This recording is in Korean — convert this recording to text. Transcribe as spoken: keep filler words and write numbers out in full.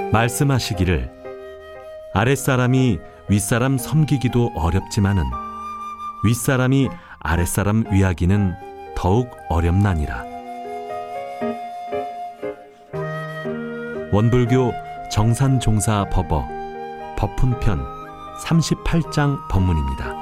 말씀하시기를 아랫사람이 윗사람 섬기기도 어렵지만은 윗사람이 아랫사람 위하기는 더욱 어렵나니라. 원불교 정산종사 법어 법훈편 삼십팔 장 법문입니다.